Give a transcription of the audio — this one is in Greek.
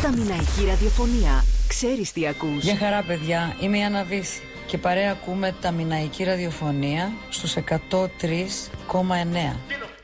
Μιναϊκή ραδιοφωνία. Ξέρεις τι ακούς. Γεια χαρά παιδιά, είμαι η Άννα Βύση και παρέα ακούμε τα Μιναϊκή ραδιοφωνία στους 103,9.